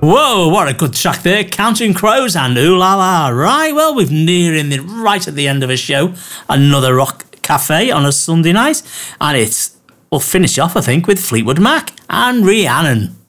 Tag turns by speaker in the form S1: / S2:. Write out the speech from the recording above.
S1: Whoa, what a good track there. Counting Crows and Ooh La La. Right, well, we're nearing right at the end of a show. Another rock cafe on a Sunday night. And we'll finish off, I think, with Fleetwood Mac and Rhiannon.